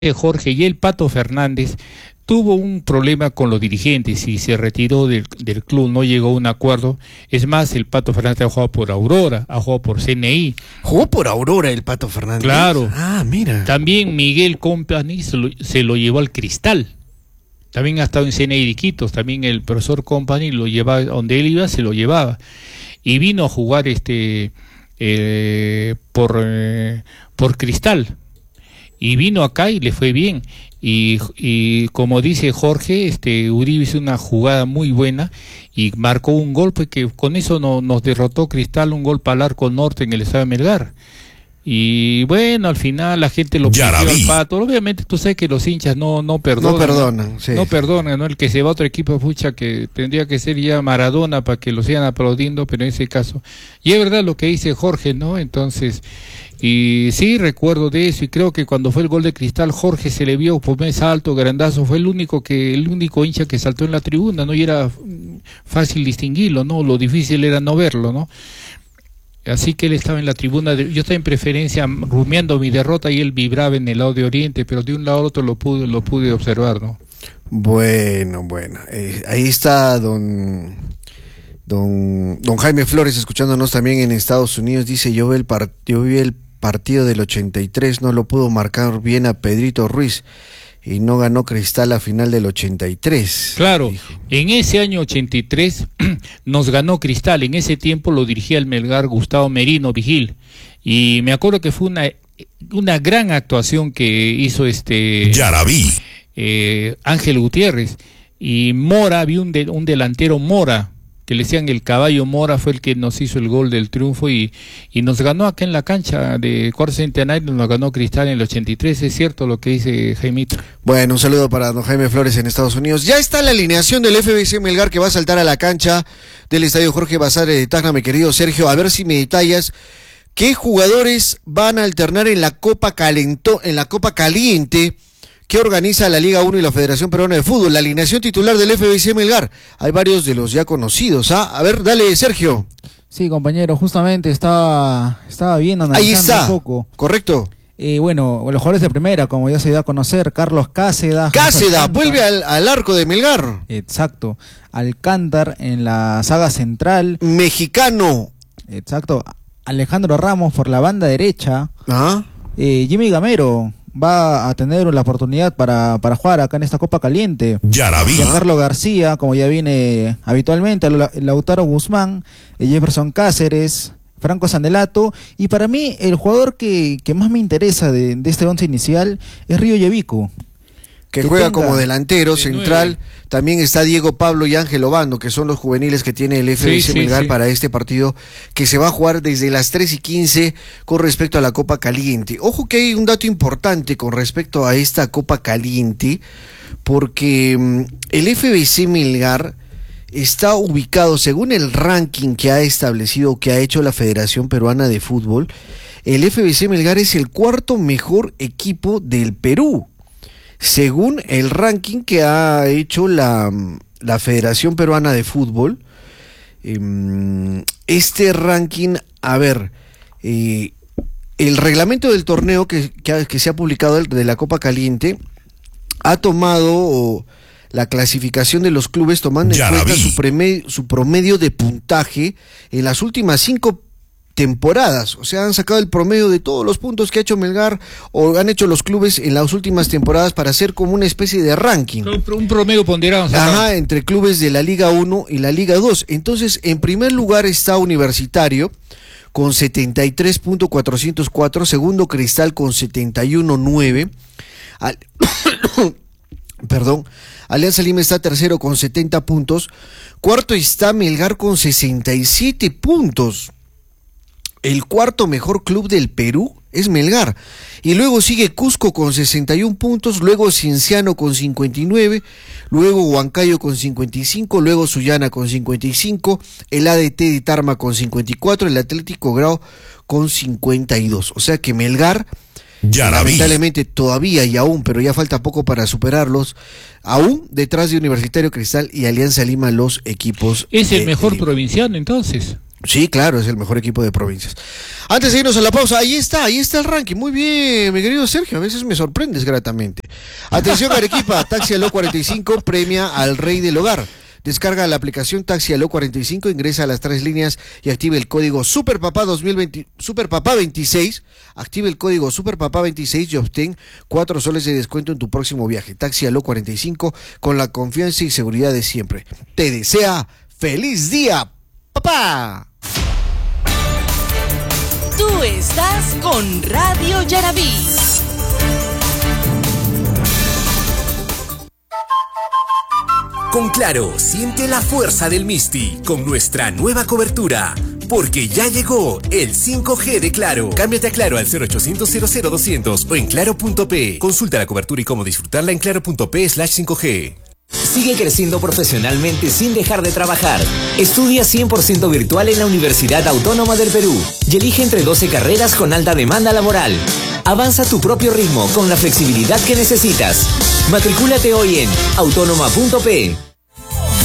Jorge, y el Pato Fernández tuvo un problema con los dirigentes y se retiró del club, no llegó a un acuerdo. Es más, el Pato Fernández ha jugado por Aurora, ha jugado por CNI. ¿Jugó por Aurora el Pato Fernández? Claro. Ah, mira. También Miguel Company se lo llevó al Cristal. También ha estado en CNI de Iquitos, también el profesor Company lo llevaba, donde él iba se lo llevaba. Y vino a jugar por Cristal. Y vino acá y le fue bien. Y como dice Jorge, Uribe hizo una jugada muy buena y marcó un gol, pues que con eso nos derrotó Cristal, un gol para el arco norte en el estado de Melgar. Y bueno, al final la gente lo pidió al Pato. Obviamente tú sabes que los hinchas no perdonan. No perdonan, sí. No perdonan, ¿no? El que se va a otro equipo, pucha, que tendría que ser ya Maradona para que lo sigan aplaudiendo, pero en ese caso. Y es verdad lo que dice Jorge, ¿no? Entonces, y sí, recuerdo de eso, y creo que cuando fue el gol de Cristal, Jorge se le vio por mes alto, grandazo, fue el único hincha que saltó en la tribuna, ¿no? Y era fácil distinguirlo, ¿no? Lo difícil era no verlo, ¿no? Así que él estaba en la tribuna, yo estaba en preferencia rumiando mi derrota y él vibraba en el lado de Oriente, pero de un lado a otro lo pude observar, ¿no? Bueno, ahí está don Jaime Flores escuchándonos también en Estados Unidos. Dice, yo vi el partido del 83, no lo pudo marcar bien a Pedrito Ruiz y no ganó Cristal la final del 83. Claro, dijo. En ese año 83 nos ganó Cristal, en ese tiempo lo dirigía el Melgar Gustavo Merino Vigil, y me acuerdo que fue una gran actuación que hizo Yarabí. Ángel Gutiérrez, y Mora, había un delantero Mora, que le decían el caballo Mora, fue el que nos hizo el gol del triunfo y nos ganó acá en la cancha de Cuarto Centenario, nos ganó Cristal en el 83, es cierto lo que dice Jaimito. Bueno, un saludo para don Jaime Flores en Estados Unidos. Ya está la alineación del FBC Melgar que va a saltar a la cancha del Estadio Jorge Basadre de Tacna, mi querido Sergio, a ver si me detallas qué jugadores van a alternar en la Copa Caliente que organiza la Liga 1 y la Federación Peruana de Fútbol. La alineación titular del FBC Melgar. Hay varios de los ya conocidos, ¿ah? A ver, dale, Sergio. Sí, compañero, justamente estaba viendo, analizando ahí está, un poco. Correcto. Bueno, los jugadores de primera, como ya se dio a conocer, Carlos Cáceda. Cáceda, vuelve al arco de Melgar. Exacto. Alcántar en la saga central. Mexicano. Exacto. Alejandro Ramos por la banda derecha. ¿Ah? Jimmy Gamero va a tener la oportunidad para jugar acá en esta Copa Caliente. Giancarlo García, como ya viene habitualmente, Lautaro Guzmán, Jefferson Cáceres, Franco Sandelato, y para mí el jugador que más me interesa de este once inicial es Río Yevico. Que juega como delantero central. También está Diego Pablo y Ángel Obando, que son los juveniles que tiene el FBC Melgar para este partido, que se va a jugar desde las 3:15 con respecto a la Copa Caliente. Ojo que hay un dato importante con respecto a esta Copa Caliente, porque el FBC Melgar está ubicado, según el ranking que ha establecido, que ha hecho la Federación Peruana de Fútbol, el FBC Melgar es el cuarto mejor equipo del Perú. Según el ranking que ha hecho la Federación Peruana de Fútbol, este ranking, a ver, el reglamento del torneo que se ha publicado de la Copa Caliente ha tomado la clasificación de los clubes tomando en cuenta su promedio de puntaje en las últimas 5 temporadas, o sea, han sacado el promedio de todos los puntos que ha hecho Melgar o han hecho los clubes en las últimas temporadas para hacer como una especie de ranking. Un promedio ponderado. Ajá, entre clubes de la Liga 1 y la Liga 2. Entonces, en primer lugar está Universitario con 73.404, segundo Cristal con 71.9. Perdón, Alianza Lima está tercero con 70 puntos, cuarto está Melgar con 67 puntos. El cuarto mejor club del Perú es Melgar. Y luego sigue Cusco con 61 puntos, luego Cienciano con 59, luego Huancayo con 55, luego Sullana con 55, el ADT de Tarma con 54, el Atlético Grau con 52. O sea que Melgar, lamentablemente todavía y aún, pero ya falta poco para superarlos, aún detrás de Universitario, Cristal y Alianza Lima, los equipos. Es el mejor provinciano entonces. Sí, claro, es el mejor equipo de provincias. Antes de irnos a la pausa, ahí está el ranking. Muy bien, mi querido Sergio, a veces me sorprendes gratamente. Atención, Arequipa, Taxi Aló 45 premia al rey del hogar. Descarga la aplicación Taxi Aló 45, ingresa a las 3 líneas y active el código SUPERPAPA 2020, SUPERPAPA 26. Active el código SUPERPAPA 26 y obtén 4 soles de descuento en tu próximo viaje. Taxi Aló 45, con la confianza y seguridad de siempre. Te desea feliz día, papá. Tú estás con Radio Yarabí. Con Claro, siente la fuerza del Misti con nuestra nueva cobertura, porque ya llegó el 5G de Claro. Cámbiate a Claro al 0800 00200 o en claro.p. Consulta la cobertura y cómo disfrutarla en claro.p/5G. Sigue creciendo profesionalmente sin dejar de trabajar. Estudia 100% virtual en la Universidad Autónoma del Perú y elige entre 12 carreras con alta demanda laboral. Avanza a tu propio ritmo con la flexibilidad que necesitas. Matricúlate hoy en autónoma.p.